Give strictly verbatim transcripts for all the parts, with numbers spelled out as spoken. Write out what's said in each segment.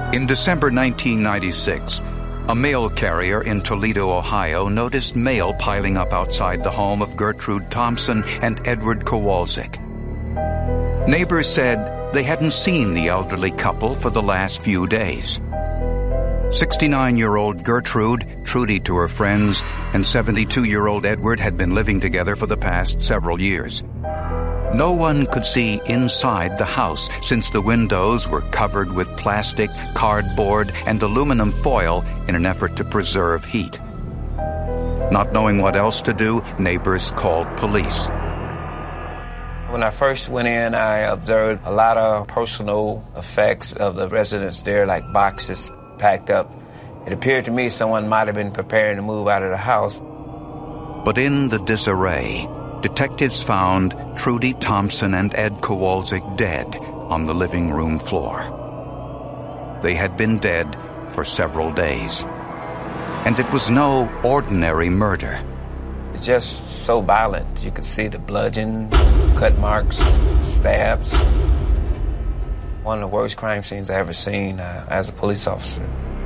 In December nineteen ninety-six, a mail carrier in Toledo, Ohio, noticed mail piling up outside the home of Gertrude Thompson and Edward Kowalczyk. Neighbors said they hadn't seen the elderly couple for the last few days. sixty-nine-year-old Gertrude, Trudy to her friends, and seventy-two-year-old Edward had been living together for the past several years. No one could see inside the house since the windows were covered with plastic, cardboard, and aluminum foil in an effort to preserve heat. Not knowing what else to do, neighbors called police. When I first went in, I observed a lot of personal effects of the residents there, like boxes packed up. It appeared to me someone might have been preparing to move out of the house. But in the disarray, detectives found Trudy Thompson and Ed Kowalczyk dead on the living room floor. They had been dead for several days. And it was no ordinary murder. It's just so violent. You could see the bludgeon, cut marks, stabs. One of the worst crime scenes I've ever seen uh, as a police officer.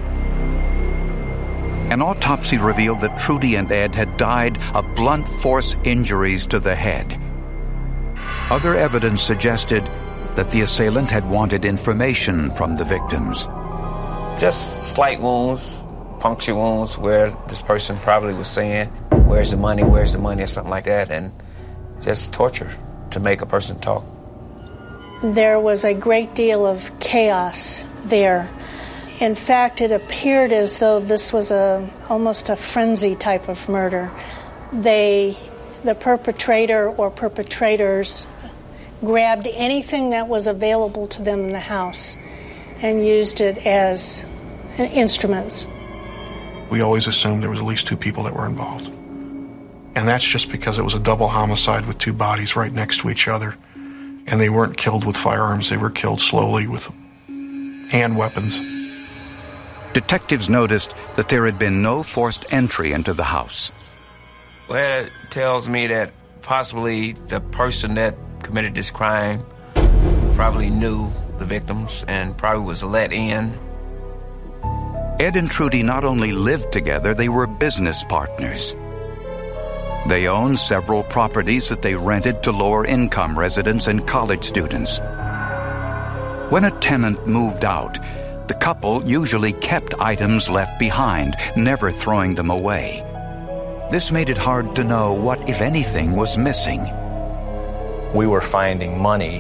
An autopsy revealed that Trudy and Ed had died of blunt force injuries to the head. Other evidence suggested that the assailant had wanted information from the victims. Just slight wounds, puncture wounds, where this person probably was saying, "Where's the money, where's the money," or something like that, and just torture to make a person talk. There was a great deal of chaos there. In fact, it appeared as though this was a almost a frenzy type of murder. They, the perpetrator or perpetrators, grabbed anything that was available to them in the house and used it as instruments. We always assumed there was at least two people that were involved. And that's just because it was a double homicide with two bodies right next to each other. And they weren't killed with firearms, they were killed slowly with hand weapons. Detectives noticed that there had been no forced entry into the house. Well, it tells me that possibly the person that committed this crime probably knew the victims and probably was let in. Ed and Trudy not only lived together, they were business partners. They owned several properties that they rented to lower-income residents and college students. When a tenant moved out, the couple usually kept items left behind, never throwing them away. This made it hard to know what, if anything, was missing. We were finding money